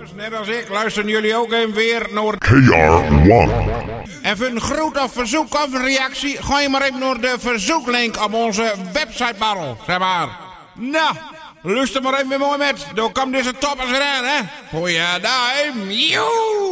Net als ik luisteren jullie ook even weer naar KR1. En voor een groet of verzoek of een reactie, ga je maar even naar de verzoeklink op onze website barrel, zeg maar. Nou, luister maar even mooi met. Dan komt deze toppers eraan, hè. Goeiedag, joe.